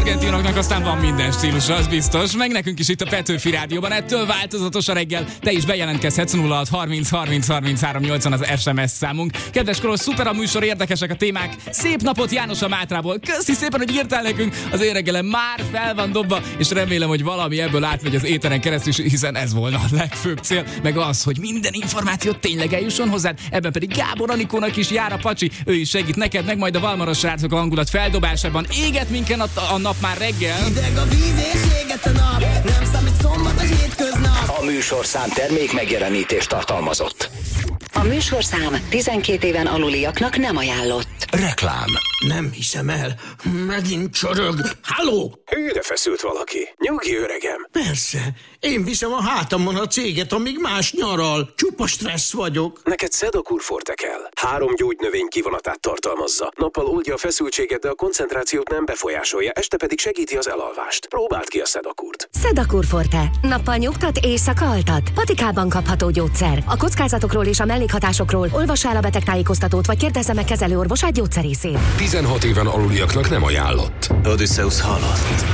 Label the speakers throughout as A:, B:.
A: argentinoknak aztán van minden stílusa, az biztos. Meg nekünk is itt a Petőfi Rádióban. Ettől változatos a reggel. Te is bejelentkezhetsz 06 30 30 33 80 az SMS számunk. Kedves Kolos, szuper a műsor, érdekesek a témák. Szép napot János a Mátrából. Köszi szépen, hogy írtál nekünk. Az én reggelem már fel van dobva, és remélem, hogy valami ebből átmegy az éteren keresztül, hiszen ez volna a legfőbb cél. Meg az, hogy minden információ tényleg eljusson hozzád. Ebben pedig Gábor Anikónak is jár a pacsi. Ő is segít neked, meg majd a Valmaros srácok a hangulat feldobásában. Éget minket a nap már reggel.
B: Hideg a víz és éget a nap. Nem számít szombat vagy hétköznap.
C: A műsorszám termék megjelenítést tartalmazott.
D: A műsorszám 12 éven aluliaknak nem ajánlott.
C: Reklám.
B: Nem hiszem el. Megint csorog. Halló?
E: Hűre feszült valaki. Nyugi, öregem.
B: Persze. Én viszem a hátamon a céget, amíg más nyaral. Csupa stressz vagyok.
E: Neked Sedakur Forte kell. 3 gyógynövény kivonatát tartalmazza. Nappal oldja a feszültséget, de a koncentrációt nem befolyásolja, este pedig segíti az elalvást. Próbáld ki a Sedakurt.
F: Sedakur Forte. Nappal nyugtat, éjszaka altat. Patikában kapható gyógyszer. A kockázatokról és a mellékhatásokról olvassa el a betegtájékoztatót, vagy kérdezze meg kezelőorvosát gyógyszerészét.
G: 16 éven aluliaknak nem ajánlott.
C: Odysseus halott.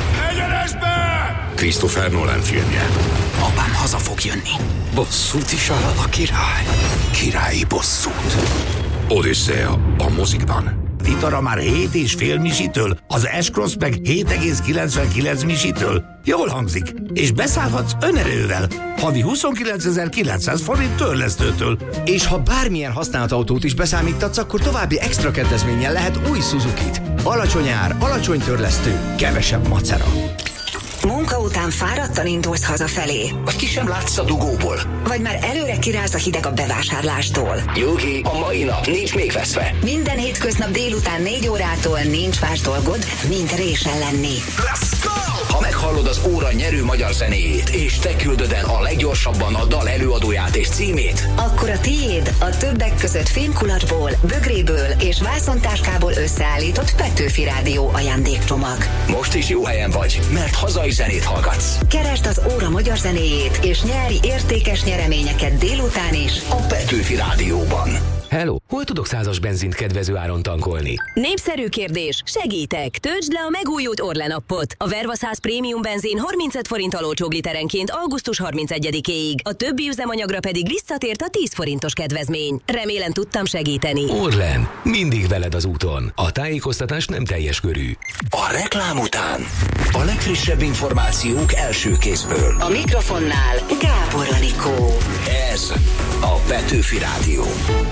G: Christopher Nolan filmje.
C: Apám haza fog jönni. Bosszút is áll a király. Királyi bosszút.
G: Odüsszea a mozikban.
H: Vitara már 7,5 misitől, az S-Cross meg 7,99 misitől. Jól hangzik, és beszállhatsz önerővel. Havi 29.900 forint törlesztőtől.
I: És ha bármilyen használt autót is beszámítatsz, akkor további extra kedvezménnyel lehet új Suzukit. Alacsony ár, alacsony törlesztő, kevesebb macera.
D: Munka után fáradtan indulsz hazafelé.
C: Vagy ki sem látsz a dugóból.
D: Vagy már előre kiráz a hideg a bevásárlástól.
C: Nyugi, a mai nap nincs még veszve.
D: Minden hétköznap délután 4 órától nincs más dolgod, mint résen lenni.
C: Let's go! Ha meghallod az óra nyerő magyar zenéjét, és te küldöd el a leggyorsabban a dal előadóját és címét,
D: akkor a tiéd a többek között fémkulacsból, bögréből és vászontáskából összeállított Petőfi Rádió ajándékcsomag.
C: most is jó helyen vagy, mert hazai zenét hallgatsz.
D: Keresd az óra magyar zenéjét, és nyerj értékes nyereményeket délután is
C: A Petőfi Rádióban.
J: Hello, hol tudok 100-as benzint kedvező áron tankolni?
K: Népszerű kérdés, segítek! Töltsd le a megújult Orlen appot. A Verva 100 prémium benzin 35 forinttal olcsóbb literenként augusztus 31-éig. A többi üzemanyagra pedig visszatért a 10 forintos kedvezmény. Remélem tudtam segíteni.
J: Orlen, mindig veled az úton. A tájékoztatás nem teljes körű.
C: A reklám után a legfrissebb információk első kézből.
D: A mikrofonnál Gábor Anikó.
C: Ez a Petőfi Rádió.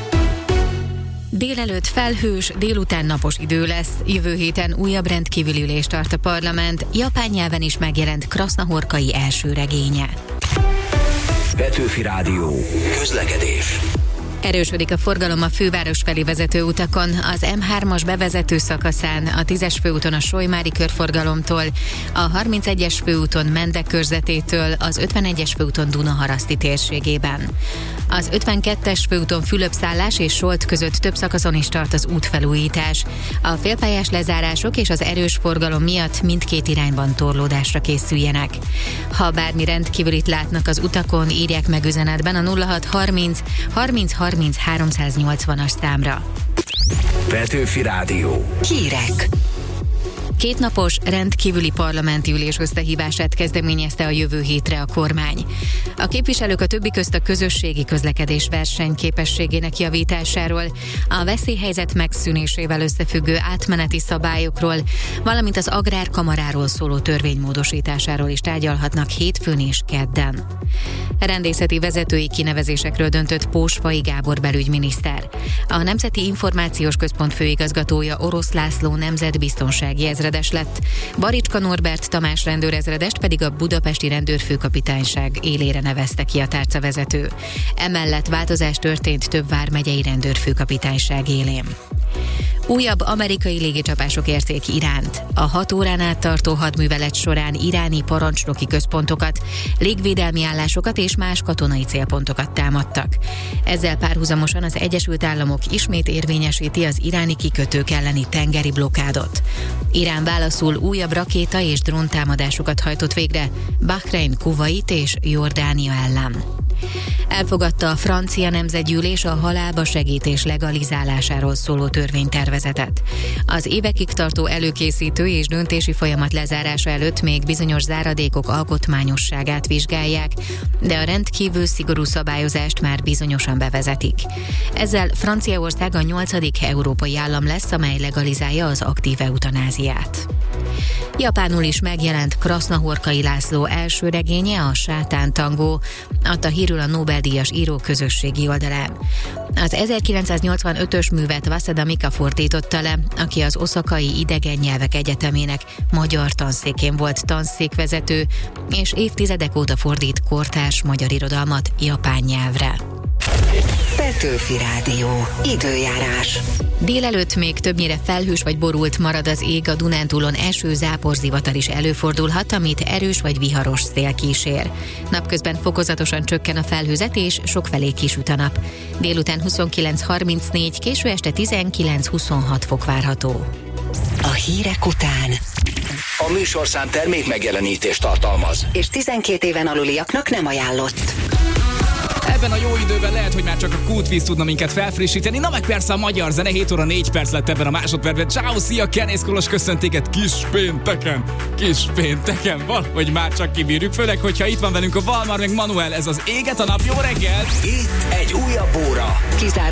L: Délelőtt felhős, délután napos idő lesz. Jövő héten újabb rendkívüli ülést tart a parlament. Japán nyelven is megjelent Krasznahorkai első regénye.
C: Petőfi Rádió. Közlekedés.
L: Erősödik a forgalom a főváros felé vezető utakon, az M3-as bevezető szakaszán, a 10-es főúton a Solymári körforgalomtól, a 31-es főúton Mendek körzetétől, az 51-es főúton Dunaharaszti térségében. Az 52-es főúton Fülöp-szállás és Solt között több szakaszon is tart az útfelújítás. A félpályás lezárások és az erős forgalom miatt mindkét irányban torlódásra készüljenek. Ha bármi rendkívülit látnak az utakon, írják meg üzenetben a 0630 30 30 380-as számra.
C: Petőfi Rádió.
D: Hírek.
L: Kétnapos rendkívüli parlamenti ülés összehívását kezdeményezte a jövő hétre a kormány. A képviselők a többi közt a közösségi közlekedés versenyképességének javításáról, a veszélyhelyzet megszűnésével összefüggő átmeneti szabályokról, valamint az agrárkamaráról szóló törvény módosításáról is tárgyalhatnak hétfőn és kedden. Rendészeti vezetői kinevezésekről döntött Pósfai Gábor belügyminiszter. A Nemzeti Információs Központ főigazgatója Orosz László nemzetbiztonsági ezredes lett, Baricska Norbert Tamás rendőrezredest pedig a budapesti rendőrfőkapitányság élére nevezte ki a tárcavezető. Emellett változás történt több vármegyei rendőrfőkapitányság élén. Újabb amerikai légicsapások érték Iránt. A 6 órán át tartó hadművelet során iráni parancsnoki központokat, légvédelmi állásokat és más katonai célpontokat támadtak. Ezzel párhuzamosan az Egyesült Államok ismét érvényesíti az iráni kikötők elleni tengeri blokádot. Irán válaszul újabb rakéta és dróntámadásokat hajtott végre Bahrein, Kuvait és Jordánia ellen. Elfogadta a francia nemzetgyűlés a halálba segítés legalizálásáról szóló törvénytervezetet. Az évekig tartó előkészítő és döntési folyamat lezárása előtt még bizonyos záradékok alkotmányosságát vizsgálják, de a rendkívül szigorú szabályozást már bizonyosan bevezetik. Ezzel Franciaország a 8. európai állam lesz, amely legalizálja az aktív eutanáziát. Japánul is megjelent Krasznahorkai László első regénye, a Sátántangó, adta hírül a Nobel-díjas író közösségi oldalán. Az 1985-ös művet Waseda Mika fordította le, aki az Oszakai Idegen Nyelvek Egyetemének magyar tanszékén volt tanszékvezető, és évtizedek óta fordít kortárs magyar irodalmat japán nyelvre.
D: Petőfi Rádió. Időjárás.
L: Délelőtt még többnyire felhős vagy borult marad az ég, a Dunántúlon eső, zápor, zivatar is előfordulhat, amit erős vagy viharos szél kísér. Napközben fokozatosan csökken a felhőzet, és sokfelé kisüt a nap. Délután 29-34, késő este 19-26 fok várható.
D: A hírek után
C: A műsorszám termék megjelenítést tartalmaz,
D: és 12 éven aluliaknak nem ajánlott.
A: Ebben a jó időben lehet, hogy már csak a Kultvíz tudna minket felfrissíteni, na meg persze a magyar zene, 7 óra 4 perc lett ebben a másodpercben. Ciao, szia, Kenész Kolos köszöntéket kis pénteken, valahogy már csak kibírjuk, főleg, hogyha itt van velünk a Valmar meg Manuel, ez az Éget a nap, jó reggelt!
C: Itt egy újabb óra.